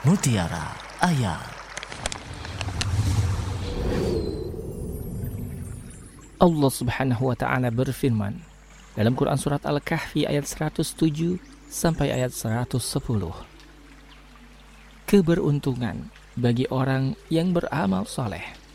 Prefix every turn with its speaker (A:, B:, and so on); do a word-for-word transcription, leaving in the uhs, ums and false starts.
A: Mutiara Ayat.
B: Allah Subhanahu wa taala berfirman dalam Quran surat Al-Kahfi ayat seratus tujuh sampai ayat seratus sepuluh. Keberuntungan bagi orang yang beramal soleh.